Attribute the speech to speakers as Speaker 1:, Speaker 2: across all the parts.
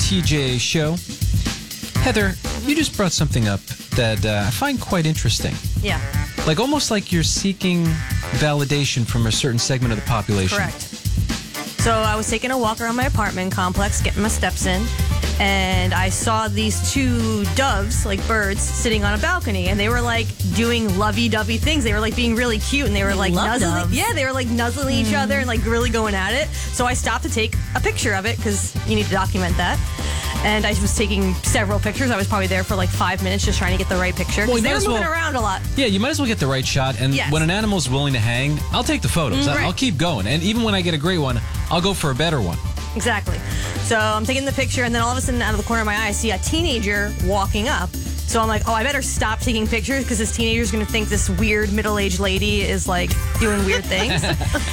Speaker 1: TJ Show. Heather, you just brought something up that I find quite interesting.
Speaker 2: Yeah.
Speaker 1: Like almost like you're seeking validation from a certain segment of the population.
Speaker 2: Correct. So I was taking a walk around my apartment complex, getting my steps in, and I saw these two doves, like birds, sitting on a balcony, and they were like doing lovey-dovey things. They were like being really cute, and they were like nuzzling. Yeah, they were like nuzzling each other and like really going at it. So I stopped to take a picture of it because you need to document that. And I was taking several pictures. I was probably there for like 5 minutes just trying to get the right picture.
Speaker 1: Well,
Speaker 2: they were moving around a lot.
Speaker 1: Yeah, you might as well get the right shot. And when an animal's willing to hang, I'll take the photos.
Speaker 2: Right.
Speaker 1: I'll keep going. And even when I get a great one, I'll go for a better one.
Speaker 2: Exactly. So I'm taking the picture, and then all of a sudden, out of the corner of my eye, I see a teenager walking up. So I'm like, oh, I better stop taking pictures because this teenager's going to think this weird middle-aged lady is like doing weird things.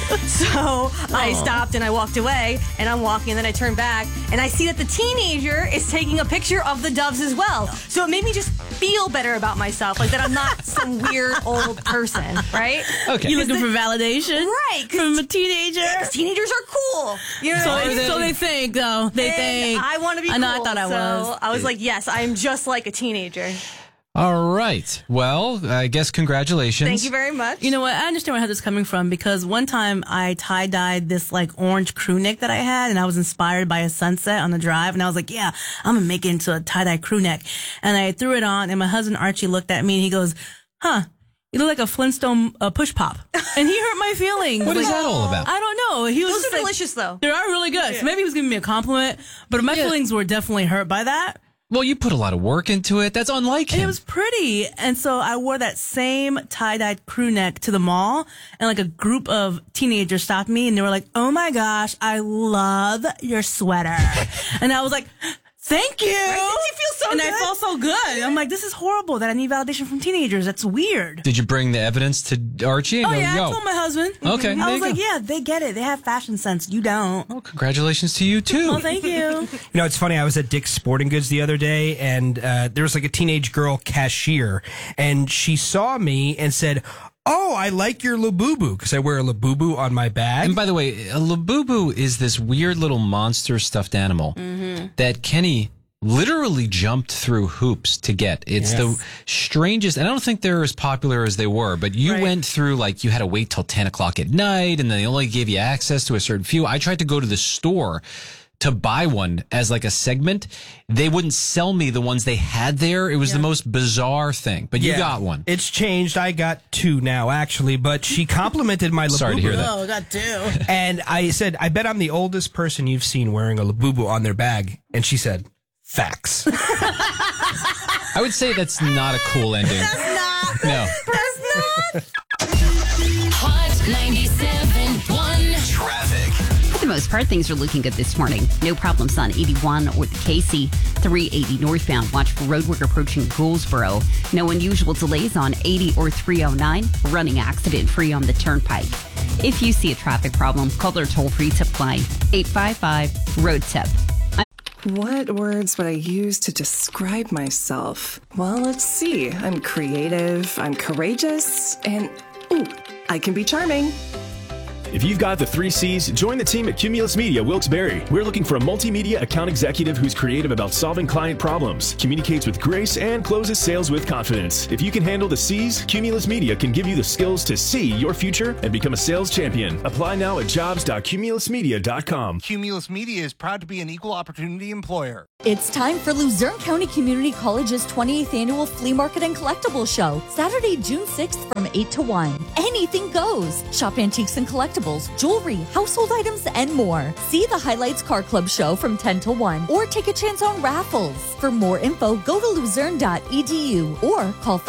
Speaker 2: So I stopped and I walked away, and I'm walking, and then I turn back, and I see that the teenager is taking a picture of the doves as well. So it made me just feel better about myself, like that I'm not some weird old person, right?
Speaker 1: Okay.
Speaker 3: You looking for validation?
Speaker 2: Right.
Speaker 3: From a teenager?
Speaker 2: Yeah, 'cause teenagers are cool. You know what I mean?
Speaker 3: So they think, though. They think.
Speaker 2: I want to be cool.
Speaker 3: I know, I thought I was.
Speaker 2: So I was like, yes, I am just like a teenager.
Speaker 1: All right. Well, I guess congratulations.
Speaker 2: Thank you very much.
Speaker 3: You know what? I understand where Heather's coming from because one time I tie-dyed this like orange crew neck that I had, and I was inspired by a sunset on the drive, and I was like, yeah, I'm going to make it into a tie-dye crew neck. And I threw it on, and my husband Archie looked at me, and he goes, huh, you look like a Flintstone push pop. And he hurt my feelings.
Speaker 1: What is that all about?
Speaker 3: I don't know. He was
Speaker 2: Those
Speaker 3: just
Speaker 2: are
Speaker 3: like,
Speaker 2: delicious, though.
Speaker 3: They are really good.
Speaker 2: Yeah.
Speaker 3: So maybe he was giving me a compliment, but my feelings were definitely hurt by that.
Speaker 1: Well, you put a lot of work into it. That's unlike him.
Speaker 3: And it was pretty. And so I wore that same tie-dyed crew neck to the mall, and like a group of teenagers stopped me, and they were like, oh my gosh, I love your sweater. And I was like, thank you.
Speaker 2: Right? Did you feel so
Speaker 3: and
Speaker 2: good?
Speaker 3: I felt so good. I'm like, this is horrible that I need validation from teenagers. That's weird.
Speaker 1: Did you bring the evidence to Archie? And
Speaker 3: Oh,
Speaker 1: go,
Speaker 3: yeah,
Speaker 1: Yo.
Speaker 3: I told my husband.
Speaker 1: Okay,
Speaker 3: I
Speaker 1: there
Speaker 3: was
Speaker 1: you
Speaker 3: like,
Speaker 1: go.
Speaker 3: yeah, they get it. They have fashion sense. You don't.
Speaker 1: Well, congratulations to you, too.
Speaker 3: Well, thank you.
Speaker 4: You know, it's funny. I was at Dick's Sporting Goods the other day, and there was like a teenage girl cashier, and she saw me and said, oh, I like your Labubu, because I wear a Labubu on my bag.
Speaker 1: And by the way, a Labubu is this weird little monster stuffed animal that Kenny literally jumped through hoops to get. It's the strangest, and I don't think they're as popular as they were, but you went through, like, you had to wait till 10 o'clock at night, and then they only gave you access to a certain few. I tried to go to the store to buy one as like a segment. They wouldn't sell me the ones they had there. It was the most bizarre thing, but you got one.
Speaker 4: It's changed. I got two now, actually, but she complimented my Labubu.
Speaker 1: Sorry to hear that.
Speaker 3: Oh, got two.
Speaker 4: And I said, I bet I'm the oldest person you've seen wearing a Labubu on their bag. And she said, facts.
Speaker 1: I would say that's not a cool ending.
Speaker 2: That's not.
Speaker 1: No.
Speaker 2: That's not.
Speaker 5: Hot 97.1
Speaker 6: Traffic.
Speaker 5: For the most part, things are looking good this morning. No problems on 81 or the Casey. 380 northbound. Watch for roadwork approaching Goldsboro. No unusual delays on 80 or 309. Running accident free on the turnpike. If you see a traffic problem, call their toll-free tip line 855-ROAD-TIP.
Speaker 7: What words would I use to describe myself? Well, let's see. I'm creative, I'm courageous, and ooh, I can be charming.
Speaker 8: If you've got the 3 C's, join the team at Cumulus Media Wilkes-Barre. We're looking for a multimedia account executive who's creative about solving client problems, communicates with grace, and closes sales with confidence. If you can handle the C's, Cumulus Media can give you the skills to see your future and become a sales champion. Apply now at jobs.cumulusmedia.com.
Speaker 9: Cumulus Media is proud to be an equal opportunity employer.
Speaker 10: It's time for Luzerne County Community College's 28th Annual Flea Market and Collectibles Show, Saturday, June 6th from 8 to 1. Anything goes. Shop antiques and collectibles, jewelry, household items, and more. See the Highlights Car Club show from 10 to 1 or take a chance on raffles. For more info, go to luzerne.edu or call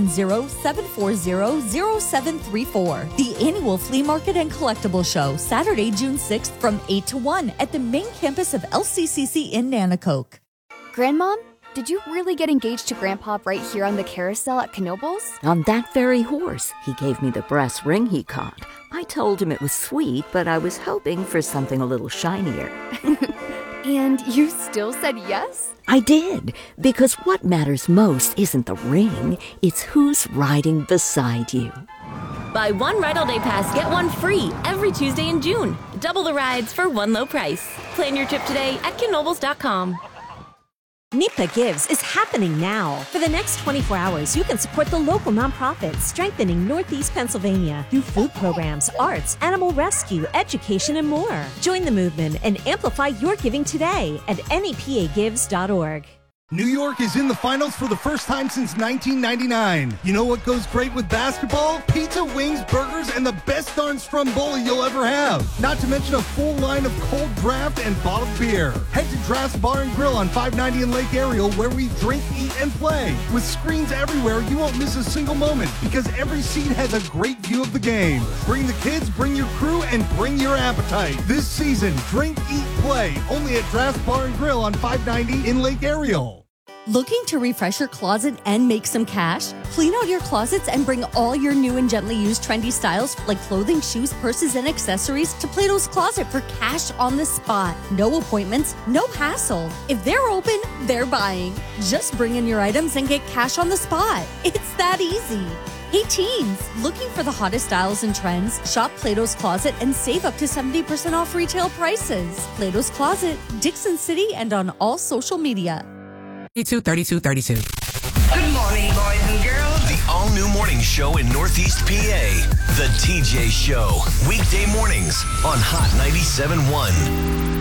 Speaker 10: 570-740-0734. The annual Flea Market and Collectibles Show, Saturday, June 6th from 8 to 1 at the main campus of LCCC in Nanacoke.
Speaker 11: Grandmom, did you really get engaged to Grandpa right here on the carousel at Knoebels?
Speaker 12: On that very horse. He gave me the brass ring he caught. I told him it was sweet, but I was hoping for something a little shinier.
Speaker 11: And you still said yes?
Speaker 12: I did, because what matters most isn't the ring, it's who's riding beside you.
Speaker 13: Buy one Ride All Day Pass, get one free every Tuesday in June. Double the rides for one low price. Plan your trip today at Knoebels.com.
Speaker 6: NEPA Gives is happening now. For the next 24 hours, you can support the local nonprofits strengthening Northeast Pennsylvania through food programs, arts, animal rescue, education, and more. Join the movement and amplify your giving today at nepagives.org.
Speaker 9: New York is in the finals for the first time since 1999. You know what goes great with basketball? Pizza, wings, burgers, and the best darn Stromboli you'll ever have. Not to mention a full line of cold draft and bottled beer. Head to Draft's Bar and Grill on 590 in Lake Ariel, where we drink, eat, and play. With screens everywhere, you won't miss a single moment because every seat has a great view of the game. Bring the kids, bring your crew, and bring your appetite. This season, drink, eat, play. Only at Draft's Bar and Grill on 590 in Lake Ariel.
Speaker 10: Looking to refresh your closet and make some cash? Clean out your closets and bring all your new and gently used trendy styles like clothing, shoes, purses, and accessories to Plato's Closet for cash on the spot. No appointments, no hassle. If they're open, they're buying. Just bring in your items and get cash on the spot. It's that easy. Hey teens, looking for the hottest styles and trends? Shop Plato's Closet and save up to 70% off retail prices. Plato's Closet, Dixon City, and on all social media.
Speaker 14: 32.
Speaker 15: Good morning, boys and girls.
Speaker 16: The all-new morning show in Northeast PA. The TJ Show. Weekday mornings on Hot 97.1.